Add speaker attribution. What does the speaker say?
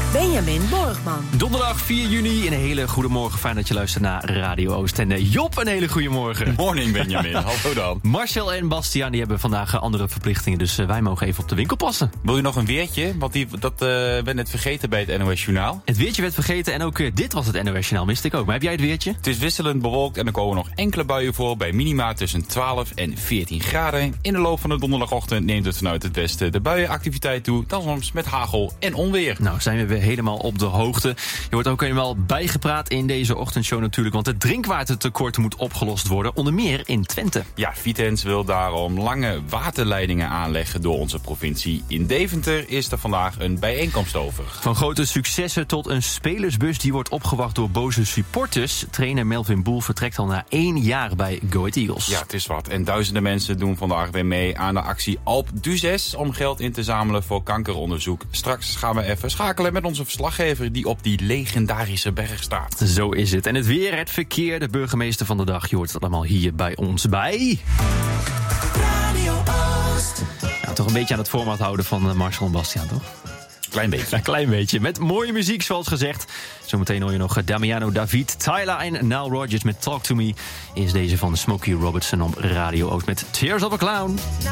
Speaker 1: Benjamin Borgman.
Speaker 2: Donderdag 4 juni, een hele goede morgen. Fijn dat je luistert naar Radio Oost. En Job, een hele goede morgen.
Speaker 3: Morning Benjamin, hallo dan.
Speaker 2: Marcel en Bastiaan die hebben vandaag andere verplichtingen, dus wij mogen even op de winkel passen.
Speaker 3: Wil je nog een weertje? Want dat werd net vergeten bij het NOS Journaal.
Speaker 2: Het weertje werd vergeten en ook dit was het NOS Journaal, miste ik ook. Maar heb jij het weertje?
Speaker 3: Het is wisselend bewolkt en er komen nog enkele buien voor bij minima tussen 12 en 14 graden. In de loop van de donderdagochtend neemt het vanuit het westen de buienactiviteit toe, dan soms met hagel en onweer.
Speaker 2: Nou, zijn we weer helemaal op de hoogte. Je wordt ook eenmaal bijgepraat in deze ochtendshow natuurlijk, want het drinkwatertekort moet opgelost worden, onder meer in Twente.
Speaker 3: Ja, Vitens wil daarom lange waterleidingen aanleggen door onze provincie. In Deventer is er vandaag een bijeenkomst over.
Speaker 2: Van grote successen tot een spelersbus die wordt opgewacht door boze supporters. Trainer Melvin Boel vertrekt al na 1 jaar bij Go Ahead Eagles.
Speaker 3: Ja, het is wat. En duizenden mensen doen vandaag weer mee aan de actie Alp du 6 om geld in te zamelen voor kankeronderzoek. Straks gaan we even schakelen met onze verslaggever die op die legendarische berg staat.
Speaker 2: Zo is het. En het weer, het verkeer, de burgemeester van de dag. Je hoort het allemaal hier bij ons bij
Speaker 1: Radio Oost.
Speaker 2: Ja, toch een beetje aan het format houden van Marcel en Bastiaan, toch?
Speaker 3: Klein beetje.
Speaker 2: Een klein beetje. Met mooie muziek, zoals gezegd. Zometeen hoor je nog Damiano David, Tyler en Nile Rodgers met Talk To Me. Is deze van Smokey Robertson op Radio Oost met Tears of a Clown.